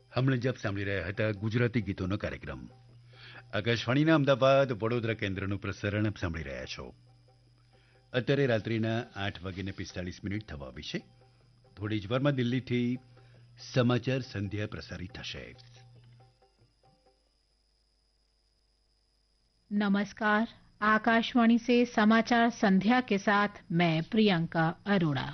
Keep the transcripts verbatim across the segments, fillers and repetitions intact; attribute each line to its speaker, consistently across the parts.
Speaker 1: હમણાં જ આપ સાંભળી રહ્યા હતા ગુજરાતી ગીતોનો કાર્યક્રમ આકાશવાણીના અમદાવાદ વડોદરા કેન્દ્રનું પ્રસારણ આપ સાંભળી રહ્યા છો. અત્યારે રાત્રિના આઠ વાગીને પિસ્તાળીસ મિનિટ થવા આવી છે. થોડી જ વારમાં દિલ્હીથી समाचार संध्या प्रसारित થશે.
Speaker 2: नमस्कार, आकाशवाणी से समाचार संध्या के साथ मैं प्रियंका अरोड़ा.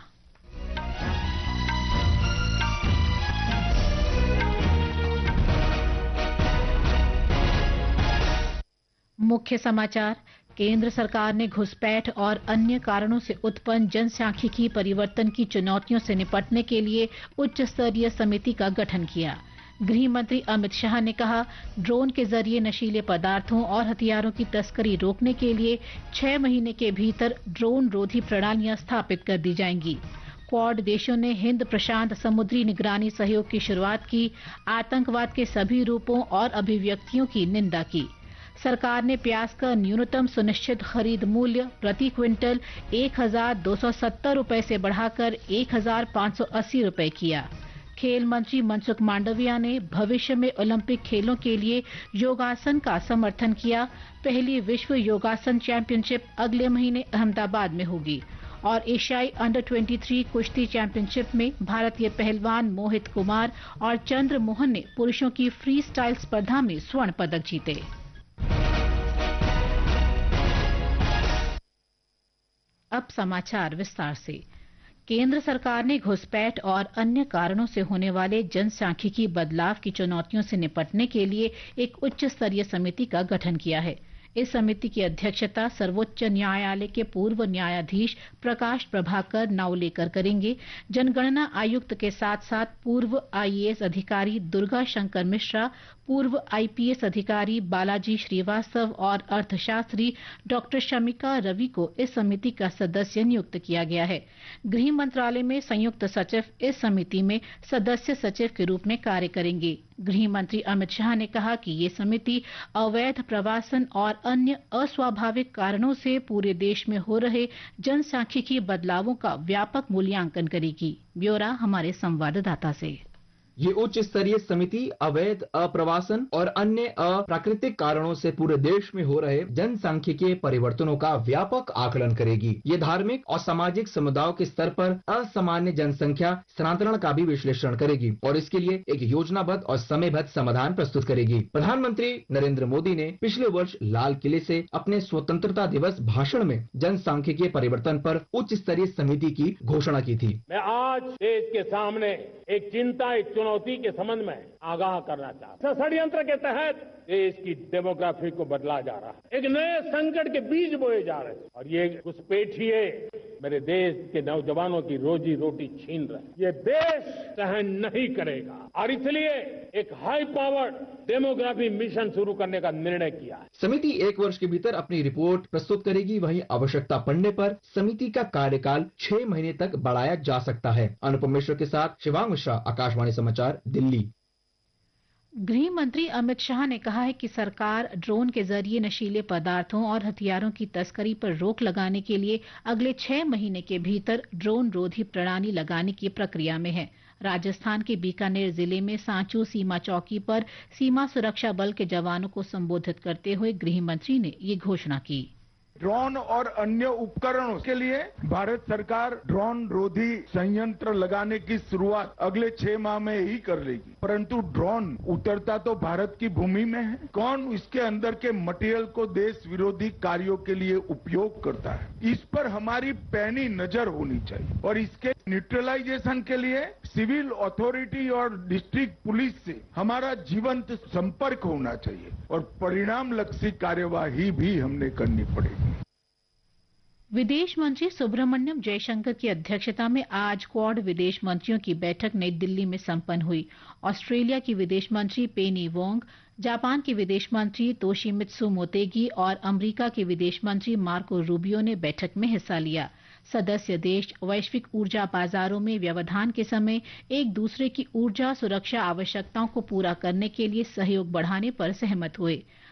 Speaker 2: मुख्य समाचार. केंद्र सरकार ने घुसपैठ और अन्य कारणों से उत्पन्न जनसांख्यिकी परिवर्तन की चुनौतियों से निपटने के लिए उच्च स्तरीय समिति का गठन किया. गृह मंत्री अमित शाह ने कहा, ड्रोन के जरिए नशीले पदार्थों और हथियारों की तस्करी रोकने के लिए छह महीने के भीतर ड्रोन रोधी प्रणालियां स्थापित कर दी जाएंगी. क्वाड देशों ने हिंद प्रशांत समुद्री निगरानी सहयोग की शुरुआत की. आतंकवाद के सभी रूपों और अभिव्यक्तियों की निंदा की. सरकार ने प्याज का न्यूनतम सुनिश्चित खरीद मूल्य प्रति क्विंटल एक हजार दो सौ सत्तर रुपए से बढ़ाकर एक हजार पाँच सौ अस्सी रुपए किया. खेल मंत्री मनसुख मांडविया ने भविष्य में ओलंपिक खेलों के लिए योगासन का समर्थन किया. पहली विश्व योगासन चैंपियनशिप अगले महीने अहमदाबाद में होगी. और एशियाई अंडर तेईस कुश्ती चैंपियनशिप में भारतीय पहलवान मोहित कुमार और चंद्र मोहन ने पुरुषों की फ्री स्टाइल स्पर्धा में स्वर्ण पदक जीते. अब समाचार विस्तार से. केंद्र सरकार ने घुसपैठ और अन्य कारणों से होने वाले जनसांख्यिकी बदलाव की चुनौतियों से निपटने के लिए एक उच्च स्तरीय समिति का गठन किया है. इस समिति की अध्यक्षता सर्वोच्च न्यायालय के पूर्व न्यायाधीश प्रकाश प्रभाकर नावलेकर करेंगे. जनगणना आयुक्त के साथ साथ पूर्व आईएएस अधिकारी दुर्गा शंकर मिश्रा, पूर्व आईपीएस अधिकारी बालाजी श्रीवास्तव और अर्थशास्त्री डॉक्टर शमिका रवि को इस समिति का सदस्य नियुक्त किया गया है. गृह मंत्रालय में संयुक्त सचिव इस समिति में सदस्य सचिव के रूप में कार्य करेंगे. गृह मंत्री अमित शाह ने कहा कि ये समिति अवैध प्रवासन और अन्य अस्वाभाविक कारणों से पूरे देश में हो रहे जनसांख्यिकी बदलावों का व्यापक मूल्यांकन करेगी. ब्यौरा हमारे संवाददाता से.
Speaker 3: ये उच्च स्तरीय समिति अवैध अप्रवासन और अन्य अप्राकृतिक कारणों से पूरे देश में हो रहे जनसांख्यिकीय परिवर्तनों का व्यापक आकलन करेगी. ये धार्मिक और सामाजिक समुदायों के स्तर पर असामान्य जनसंख्या स्थानांतरण का भी विश्लेषण करेगी और इसके लिए एक योजनाबद्ध और समयबद्ध समाधान प्रस्तुत करेगी. प्रधानमंत्री नरेंद्र मोदी ने पिछले वर्ष लाल किले से अपने स्वतंत्रता दिवस भाषण में जनसांख्यिकीय परिवर्तन पर उच्च स्तरीय समिति की घोषणा की थी.
Speaker 4: मैं आज देश के सामने एक चिंता एक चुनौती के संबंध में आगाह करना चाहता हूं. षड्यंत्र के तहत देश की डेमोग्राफी को बदला जा रहा है. एक नए संकट के बीज बोए जा रहे हैं और ये घुसपैठिए मेरे देश के नौजवानों की रोजी रोटी छीन रहे हैं. ये देश सहन नहीं करेगा और इसलिए एक हाई पावर्ड डेमोग्राफी मिशन शुरू करने का निर्णय किया है.
Speaker 3: समिति एक वर्ष के भीतर अपनी रिपोर्ट प्रस्तुत करेगी. वहीं आवश्यकता पड़ने पर समिति का कार्यकाल छह महीने तक बढ़ाया जा सकता है. अनुपम मिश्र के साथ शिवांग मिश्रा, आकाशवाणी समाचार, दिल्ली.
Speaker 2: गृह मंत्री अमित शाह ने कहा है कि सरकार ड्रोन के जरिए नशीले पदार्थों और हथियारों की तस्करी पर रोक लगाने के लिए अगले छह महीने के भीतर ड्रोन रोधी प्रणाली लगाने की प्रक्रिया में है. राजस्थान के बीकानेर जिले में सांचू सीमा चौकी पर सीमा सुरक्षा बल के जवानों को संबोधित करते हुए गृह मंत्री ने ये घोषणा की.
Speaker 5: ड्रोन और अन्य उपकरणों के लिए भारत सरकार ड्रोन रोधी संयंत्र लगाने की शुरुआत अगले छह माह में ही कर लेगी. परंतु ड्रोन उतरता तो भारत की भूमि में है. कौन इसके अंदर के मटेरियल को देश विरोधी कार्यों के लिए उपयोग करता है, इस पर हमारी पैनी नजर होनी चाहिए. और इसके न्यूट्रलाइजेशन के लिए सिविल अथॉरिटी और डिस्ट्रिक्ट पुलिस से हमारा जीवंत संपर्क होना चाहिए और परिणाम लक्षी कार्यवाही भी हमने करनी पड़ेगी.
Speaker 2: विदेश मंत्री सुब्रमण्यम जयशंकर की अध्यक्षता में आज क्वाड विदेश मंत्रियों की बैठक नई दिल्ली में संपन्न हुई. ऑस्ट्रेलिया की विदेश मंत्री पेनी वोंग, जापान के विदेश मंत्री तोशिमित्सु मोतेगी और अमेरिका के विदेश मंत्री मार्को रूबियो ने बैठक में हिस्सा लिया. सदस्य देश वैश्विक ऊर्जा बाजारों में व्यवधान के समय एक दूसरे की ऊर्जा सुरक्षा आवश्यकताओं को पूरा करने के लिए सहयोग बढ़ाने पर सहमत हुए.